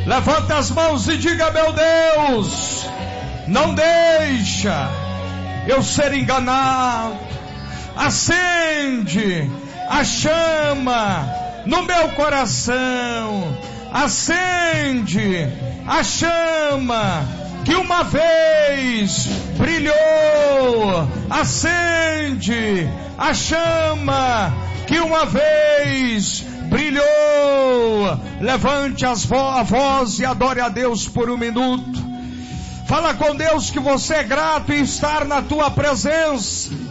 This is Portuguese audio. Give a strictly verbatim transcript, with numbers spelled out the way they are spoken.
Levanta as mãos e diga: meu Deus, não deixa eu ser enganado. Acende a chama no meu coração. Acende a chama que uma vez brilhou. Acende a chama que uma vez brilhou. Levante as vo- a voz e adore a Deus por um minuto. Fala com Deus que você é grato em estar na tua presença.